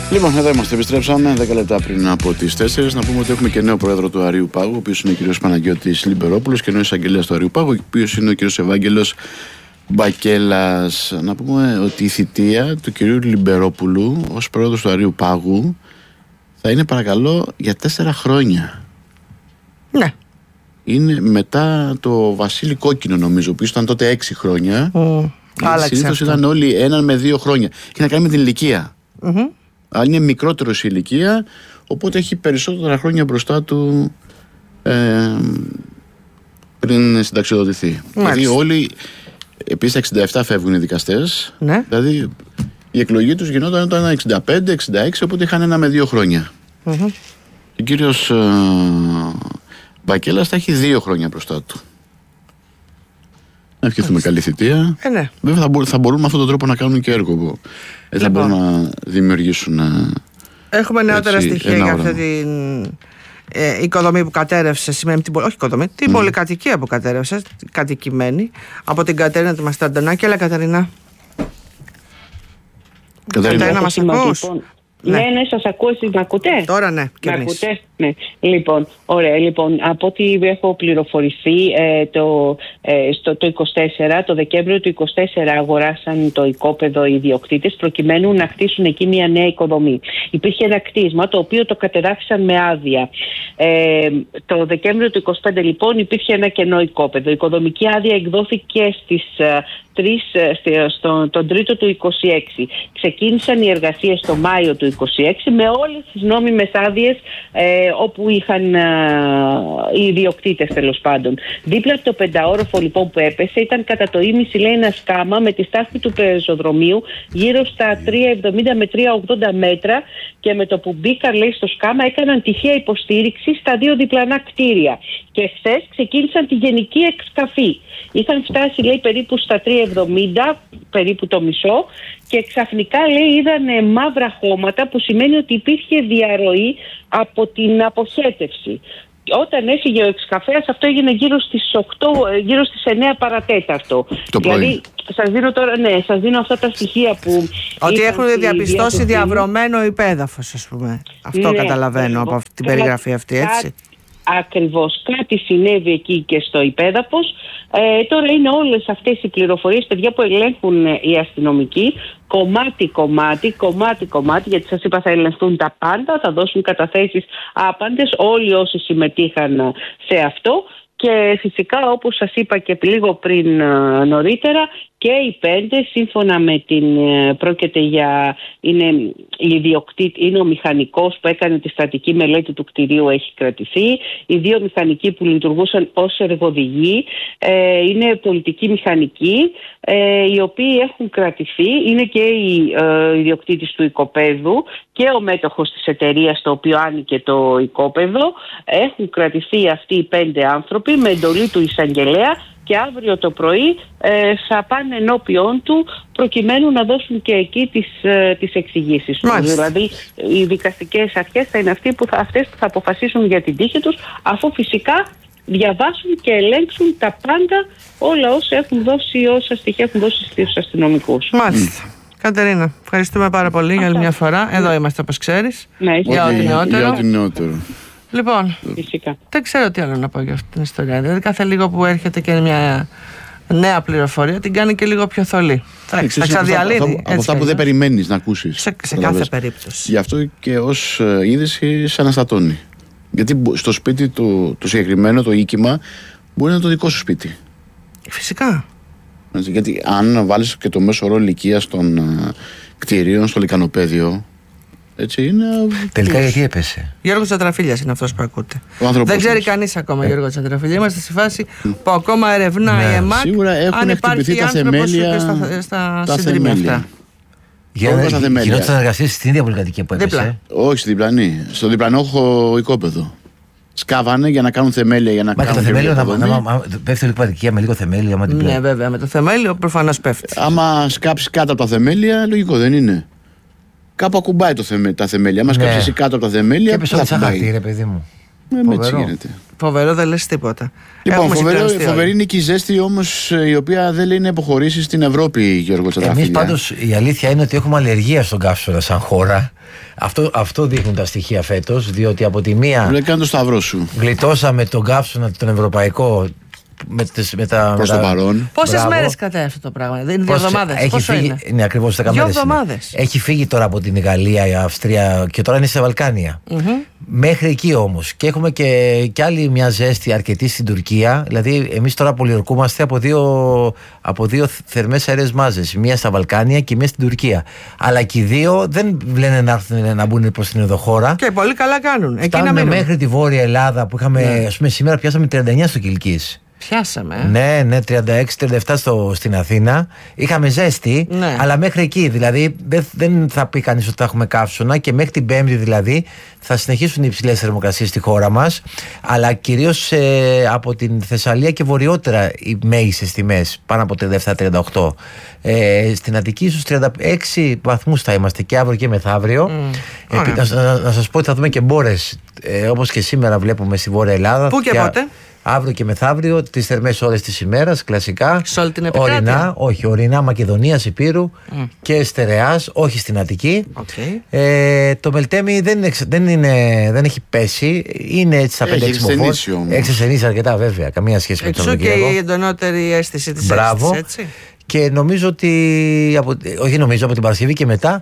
Λοιπόν, εδώ είμαστε. Επιστρέψαμε 10 λεπτά πριν από τις 4. Να πούμε ότι έχουμε και νέο πρόεδρο του Αρείου Πάγου, ο οποίος είναι ο κ. Παναγιώτης Λιμπερόπουλος, και νέο εισαγγελέας του Αρείου Πάγου, ο οποίος είναι ο κ. Ευάγγελος Μπακέλας. Να πούμε ότι η θητεία του κ. Λιμπερόπουλου ως πρόεδρος του Αρείου Πάγου θα είναι, παρακαλώ, για 4 χρόνια. Ναι. Είναι μετά το Βασίλη Κόκκινο, νομίζω, που ήταν τότε 6 χρόνια. Συνήθως ήταν όλοι 1 με 2 χρόνια. Είχε να κάνει με την ηλικία. Αλλά είναι μικρότερος η ηλικία, οπότε έχει περισσότερα χρόνια μπροστά του πριν συνταξιοδοτηθεί. Δηλαδή όλοι, επίσης 67 φεύγουν οι δικαστές, ναι. Δηλαδή η εκλογή τους γινόταν όταν 65-66, οπότε είχαν 1 με 2 χρόνια. Ο κύριος Μπακέλας θα έχει 2 χρόνια μπροστά του. Να ευχηθούμε καλή θητεία. Ναι. Βέβαια θα μπορούν με αυτόν τον τρόπο να κάνουν και έργο. Θα μπορούν να δημιουργήσουν. Έχουμε νεότερα στοιχεία για αυτή την οικοδομή που κατέρευσε σήμερα. Όχι οικοδομή, την πολυκατοικία που κατέρευσε, κατοικημένη, από την Κατερίνα του Μασταντονάκη. Έλα, Κατερίνα. Κατερίνα, μας ακούς? Ναι, σας ακούω, εσείς με ακούτε? Τώρα ναι, και εμείς. Ακούτε? Ναι. Λοιπόν, ωραία. Λοιπόν, από ό,τι έχω πληροφορηθεί, το 24, το Δεκέμβριο του 24 αγοράσαν το οικόπεδο οι ιδιοκτήτες προκειμένου να χτίσουν εκεί μια νέα οικοδομή. Υπήρχε ένα κτίσμα το οποίο το κατεδάφισαν με άδεια. Το Δεκέμβριο του 25 λοιπόν υπήρχε ένα κενό οικόπεδο. Η οικοδομική άδεια εκδόθηκε στις 3, τον Τρίτο του 26. Ξεκίνησαν οι εργασίες το Μάιο του 26 με όλες τις νόμιμες άδειες όπου είχαν οι ιδιοκτήτες, τέλος πάντων. Δίπλα από το πενταόροφο λοιπόν που έπεσε ήταν κατά το ίμιση, λέει, ένα σκάμα με τη στάθμη του πεζοδρομίου γύρω στα 3,70 με 3,80 μέτρα, και με το που μπήκαν, λέει, στο σκάμα έκαναν τυχαία υποστήριξη στα 2 διπλανά κτίρια και χθες ξεκίνησαν τη γενική εξκαφή. Είχαν φτάσει, λέει, περίπου στα 3,70, περίπου το μισό, και ξαφνικά, λέει, είδαν μαύρα χώματα, που σημαίνει ότι υπήρχε διαρροή από την αποχέτευση. Όταν έφυγε ο εξκαφέας, αυτό έγινε γύρω στις 9 παρατέταρτο. Δηλαδή, σας δίνω αυτά τα στοιχεία που... Ότι έχουν διαπιστώσει διαβρωμένο υπέδαφος, ας πούμε. Αυτό καταλαβαίνω από την περιγραφή αυτή, έτσι. Ακριβώς, κάτι συνέβη εκεί και στο υπέδαφος. Τώρα είναι όλες αυτές οι πληροφορίες, παιδιά, που ελέγχουν οι αστυνομικοί, κομμάτι, γιατί σας είπα θα ελεγχθούν τα πάντα, θα δώσουν καταθέσεις άπαντες όλοι όσοι συμμετείχαν σε αυτό. Και φυσικά, όπως σας είπα και λίγο πριν νωρίτερα, και οι 5, σύμφωνα με την πρόκειται για... Είναι ο μηχανικός που έκανε τη στατική μελέτη του κτηρίου, έχει κρατηθεί. Οι 2 μηχανικοί που λειτουργούσαν ως εργοδηγοί είναι πολιτικοί μηχανικοί, οι οποίοι έχουν κρατηθεί. Είναι και οι ιδιοκτήτης του οικοπαίδου και ο μέτοχος της εταιρείας το οποίο άνοιγε το οικόπεδο. Έχουν κρατηθεί αυτοί οι 5 άνθρωποι με εντολή του εισαγγελέα, και αύριο το πρωί θα πάνε ενώπιον του προκειμένου να δώσουν και εκεί τις εξηγήσεις τους. Δηλαδή οι δικαστικές αρχές θα είναι αυτές που θα αποφασίσουν για την τύχη τους, αφού φυσικά διαβάσουν και ελέγξουν τα πάντα, όλα όσα στοιχεία έχουν δώσει στους αστυνομικούς. Μάλιστα. Κατερίνα, ευχαριστούμε πάρα πολύ για άλλη μια φορά. Εδώ είμαστε, όπως ξέρεις, για ό,τι νεότερο. Λοιπόν, φυσικά. Δεν ξέρω τι άλλο να πω για αυτή την ιστορία. Δηλαδή, κάθε λίγο που έρχεται και μια νέα πληροφορία, την κάνει και λίγο πιο θολή. Θα ξαδιαλύνει. Από αυτά που δεν περιμένεις να ακούσεις. Σε κάθε περίπτωση. Γι' αυτό και ως είδηση σε αναστατώνει. Γιατί στο σπίτι το συγκεκριμένο, το οίκημα, μπορεί να είναι το δικό σου σπίτι. Φυσικά. Γιατί αν βάλεις και το μέσο όρο ηλικίας των κτηρίων στο λικανοπαίδιο, έτσι είναι. Τελικά γιατί έπεσε? Γιώργος Τσαντραφίλιας είναι αυτός που ακούτε. Δεν ξέρει κανείς ακόμα Γιώργο Τσαντραφίλια. Είμαστε στη φάση που ακόμα ερευνά η ΕΜΑΚ. Σίγουρα έχουν χτυπηθεί τα θεμέλια. Στα συντρίμια αυτά. Γινόταν εργασίες στην ίδια πολυκατοικία που έπεσε? Όχι, στη διπλανή. Στο διπλανόχο οικόπεδο. Σκάβανε για να κάνουν θεμέλια. Για να κάνουν το θεμέλιο, πέφτει όλη η με λίγο θεμέλιο. Ναι, βέβαια, με το θεμέλιο προφανώς πέφτει. Άμα σκάψει κάτω από τα θεμέλια, λογικό δεν είναι? Κάπου ακουμπάει τα θεμέλια. Άμα σκάψει κάτω από τα θεμέλια. Και έπεσε όλα τα χαρτί, ρε παιδί μου. Έτσι γίνεται. Φοβερό, δεν λες τίποτα. Λοιπόν, φοβερή είναι και η ζέστη όμως, η οποία δεν λέει να υποχωρήσει στην Ευρώπη, Γιώργο Τσατραφίλια. Εμείς πάντως η αλήθεια είναι ότι έχουμε αλλεργία στον καύσωνα σαν χώρα. Αυτό δείχνουν τα στοιχεία φέτος, διότι από τη μία. Κάνε το σταυρό σου. Γλιτώσαμε τον καύσωνα τον ευρωπαϊκό. Προς το παρόν. Πόσες μέρες κρατάει αυτό το πράγμα? Δεν είναι 2 εβδομάδες? Πόσο είναι? Είναι ακριβώς 10 μέρες. 2 εβδομάδες. Έχει φύγει τώρα από την Γαλλία, η Αυστρία και τώρα είναι στα Βαλκάνια. Μέχρι εκεί όμως. Και έχουμε και άλλη μια ζέστη αρκετή στην Τουρκία. Δηλαδή, εμείς τώρα πολιορκούμαστε από δύο θερμές αέρες μάζες. Μία στα Βαλκάνια και μία στην Τουρκία. Αλλά και οι δύο δεν λένε να έρθουν να μπουν προς την ενδοχώρα. Και πολύ καλά κάνουν. Φτάνουμε μέχρι τη Βόρεια Ελλάδα που είχαμε. Ας πούμε, σήμερα πιάσαμε 39 στο Κιλκής. Πιάσαμε. Ναι, 36-37 στην Αθήνα. Είχαμε ζέστη, αλλά μέχρι εκεί. Δηλαδή δεν θα πει κανείς ότι θα έχουμε καύσωνα και μέχρι την Πέμπτη δηλαδή θα συνεχίσουν οι υψηλές θερμοκρασίες στη χώρα μας. Αλλά κυρίως από την Θεσσαλία και βορειότερα οι μέγιστες τιμές, πάνω από 37-38. Στην Αττική ίσως 36 βαθμούς θα είμαστε και αύριο και μεθαύριο. Να σας πω ότι θα δούμε και μπόρες, όπως και σήμερα βλέπουμε στη Βόρεια Ελλάδα. Πού και πότε? Αύριο και μεθαύριο, τις θερμές ώρες της ημέρας, κλασικά. Σε όλη την επικράτεια. Ορεινά Μακεδονίας, Υπήρου και Στερεάς, όχι στην Αττική. Το Μελτέμι δεν έχει πέσει, είναι έτσι στα 5-6 μποφόρ. Έχει ασθενήσει αρκετά, βέβαια, καμία σχέση με το Σαββατοκύριακο. Και η εντονότερη αίσθηση της Μπράβο. αίσθησης, έτσι. Και νομίζω ότι, από την Παρασκευή και μετά,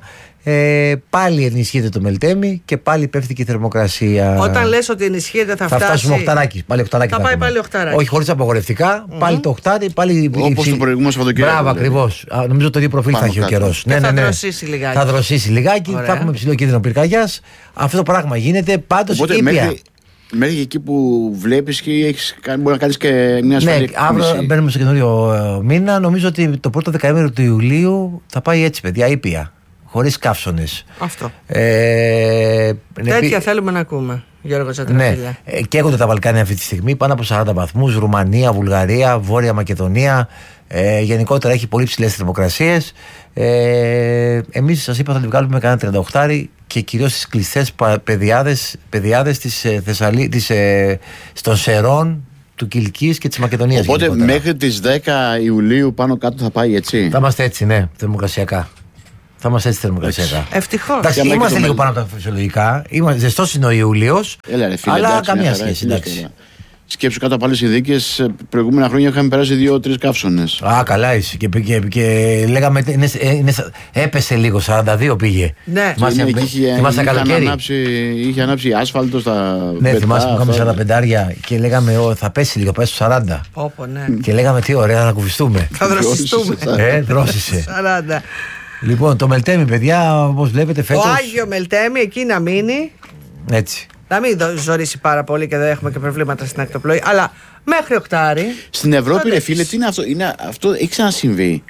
πάλι ενισχύεται το Μελτέμι και πάλι πέφτει και η θερμοκρασία. Όταν λες ότι ενισχύεται θα φτάσουμε οχταράκι. Θα πάει πάλι οχταράκι. Όχι χωρίς απαγορευτικά, πάλι το οχτάρι, πάλι. Όπως το προηγούμενο Σαββατοκύριακο. Μπράβο, ακριβώς. Νομίζω το ίδιο προφίλ θα έχει ο καιρός. Θα δροσίσει λιγάκι. Θα δροσίσει λιγάκι, θα έχουμε ψηλό κίνδυνο πυρκαγιάς. Αυτό το πράγμα γίνεται πάντως ήπια. Μέχρι εκεί που βλέπεις και μπορεί να κάνεις και μια ασφαλή εκτίμηση. Αύριο μπαίνουμε στο καινούριο μήνα. Νομίζω ότι το πρώτο δεκαήμερο του Ιουλίου θα πάει έτσι, παιδιά, ήπια. Χωρίς καύσωνες. Αυτό. Τέτοια θέλουμε να ακούμε, Γιώργο Τσατραφίλια. Ναι. Καίγονται τα Βαλκάνια αυτή τη στιγμή, πάνω από 40 βαθμούς. Ρουμανία, Βουλγαρία, Βόρεια Μακεδονία. Γενικότερα έχει πολύ ψηλές θερμοκρασίες. Εμείς σας είπα θα την βγάλουμε κανένα 38 και κυρίως στις κλειστές πεδιάδες των Σερών, του Κιλκής και της Μακεδονίας. Οπότε γενικότερα. μέχρι τις 10 Ιουλίου πάνω κάτω θα πάει έτσι. Θα είμαστε έτσι, ναι, θερμοκρασιακά. Θα είμαστε έτσι θερμοκρασιακά. Ευτυχώς. Είμαστε λίγο πάνω από τα φυσιολογικά. Ζεστός είναι ο Ιούλιος. Αλλά εντάξει, καμία σχέση. Εντάξει. Σκέψου κάτω από άλλες συνθήκες, προηγούμενα χρόνια είχαμε περάσει 2-3 καύσωνες. Καλά είσαι. Και λέγαμε έπεσε λίγο, 42 πήγε. Ναι, θυμάσαι καλοκαίρι. Είχε ανάψει άσφαλτο στα. Ναι, θυμάσαι που είχαμε 45 και λέγαμε θα πέσει λίγο, πέσει στο 40. Ναι. Και λέγαμε τι ωραία, να κουβιστούμε. Θα δροσιστούμε. Δρόσισε. 40. Λοιπόν, το Μελτέμι, παιδιά, όπως βλέπετε φέτος. Ο Άγιο Μελτέμι εκεί να μείνει. Έτσι. Να μην ζωρίσει πάρα πολύ και δεν έχουμε και προβλήματα στην ακτοπλοή, αλλά μέχρι οκτάρι. Στην Ευρώπη, ρε φίλε, τι είναι αυτό? Αυτό έχει ξανασυμβεί.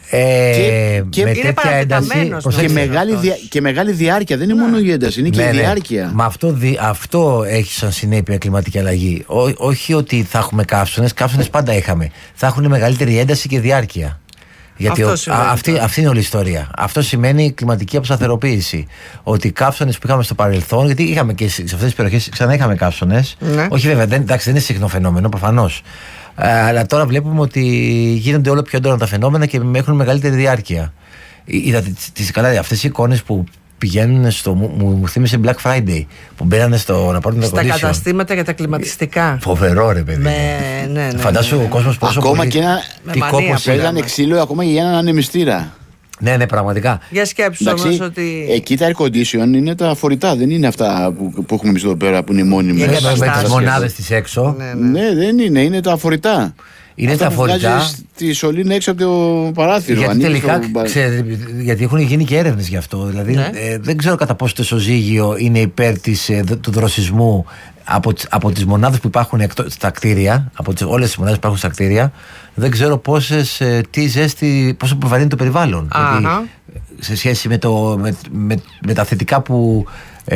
Και με τέτοια ένταση και μεγάλη διάρκεια. Δεν είναι μόνο η ένταση, είναι και η διάρκεια. Μα αυτό έχει σαν συνέπεια κλιματική αλλαγή. Όχι ότι θα έχουμε καύσωνες πάντα είχαμε. Θα έχουν μεγαλύτερη ένταση και διάρκεια. Γιατί αυτή είναι όλη η ιστορία. Αυτό σημαίνει κλιματική αποσταθεροποίηση. Ότι οι καύσωνες που είχαμε στο παρελθόν, γιατί είχαμε και σε αυτές τις περιοχές ξανά είχαμε καύσωνες. Ναι. Όχι βέβαια, δεν είναι συχνό φαινόμενο προφανώς. Αλλά τώρα βλέπουμε ότι γίνονται όλο πιο έντονα τα φαινόμενα και έχουν μεγαλύτερη διάρκεια. Είδατε αυτές οι εικόνες που πηγαίνουν μου θύμισε Black Friday που μπαίνανε να πάρουν τα κοντίσιο. Στα καταστήματα για τα κλιματιστικά. Φοβερό, ρε παιδί. Ναι. Φαντάσου ο κόσμος πόσο ακόμα πολύ. Και ένα κόπος παίζανε ξύλο ακόμα για έναν ανεμιστήρα. Ναι, πραγματικά. Για σκέψου όμως ότι. Εκεί τα air condition είναι τα φορητά, δεν είναι αυτά που έχουμε εμείς εδώ πέρα που είναι μόνιμα. Με τις μονάδες της έξω. Ναι, δεν είναι τα φορητά. Είναι τα φορητά. Τη σωλήνα έξω από το παράθυρο. Γιατί τελικά, γιατί έχουν γίνει και έρευνες γι' αυτό. Δηλαδή, δεν ξέρω κατά πόσο το ισοζύγιο είναι υπέρ του δροσισμού από τις μονάδες που υπάρχουν στα κτίρια, από όλες τις μονάδες που υπάρχουν στα κτίρια. Δεν ξέρω πόσο επιβαρύνει το περιβάλλον. Γιατί, σε σχέση με τα θετικά που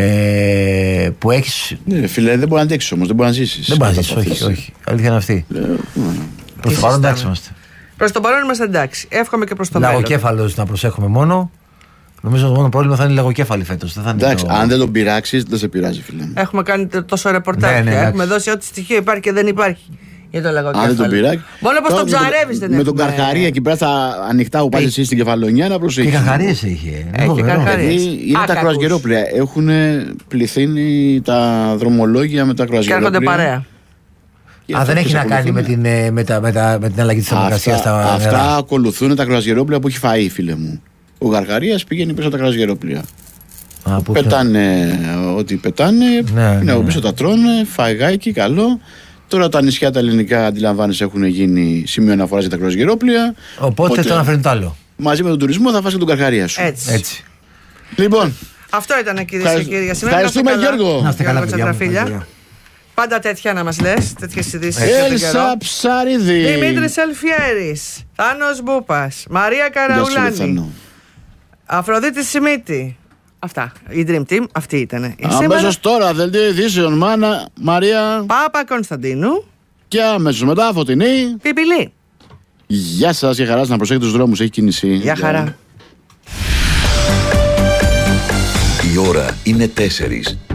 έχεις. Ναι, φίλε, δεν μπορεί να αντέξεις όμως, δεν μπορεί να ζήσεις. Δεν μπορεί να ζήσεις, όχι. Αλήθεια είναι αυτή. Προς το παρόν εντάξει είμαστε. Προς το παρόν είμαστε εντάξει. Εύχομαι και προς το μέλλον. Λαγοκέφαλος να προσέχουμε μόνο. Νομίζω το μόνο πρόβλημα θα είναι η λαγοκέφαλη φέτος. Εντάξει, αν δεν τον πειράξει, δεν σε πειράζει, φίλε μου. Έχουμε κάνει τόσο ρεπορτάζ. Έχουμε δώσει ό,τι στοιχείο υπάρχει και δεν υπάρχει. Για το λαγοκέφαλο. Αν δεν τον πειράξει. Μόνο πως τον ψαρεύεις δεν με τον Καρχαρία εκεί πέρα στα ανοιχτά που πας εσύ στην Κεφαλονιά να προσέχεις. Και Καρχαρίες είχε. Έχει Καρχαρίες. Είναι τα κρουαζιερόπλια. Έχουν πληθύνει τα δρομολόγια με τα κρουαζιερόπλια. Και έρχονται παρέα. Δεν έχει να κάνει με την αλλαγή της θερμοκρασίας στα νερά. Αυτά ακολουθούν τα κρουαζιερόπλια που έχει φαΐ, φίλε μου. Ο Γαργαρίας πηγαίνει πίσω τα κρουαζιερόπλια. Πετάνε ό,τι πετάνε, είναι από πίσω τα τρώνε, φαγάκι καλό. Τώρα τα νησιά τα ελληνικά, αντιλαμβάνεσαι, έχουν γίνει σημείο αναφοράς για τα κρουαζιερόπλια. Οπότε το ένα φέρνει το άλλο. Μαζί με τον τουρισμό θα φας και τον Καρχαρία σου. Έτσι. Λοιπόν, αυτό ήταν, κυρίες και κύριοι, για σήμερα. Ευχαριστούμε, Γιώργο. Να είστε καλά, παιδιά. Πάντα τέτοια να μας λες, τέτοιες ειδήσεις. Έλσα Ψαρίδη, Δημήτρης Ελφιέρης, Θάνος Μπούπας, Μαρία Καραουλάνη, Αφροδίτη Σιμίτη. Αυτά. Η Dream Team αυτή ήταν. Αμέσως τώρα, δελτίο ειδήσεων, Μάνα Μαρία Πάπα Κωνσταντίνου. Και αμέσως μετά Φωτεινή Πιπιλή. Γεια σας και χαρά, να προσέχετε τους δρόμους, έχει κίνηση. Γεια χαρά. Η ώρα είναι 4.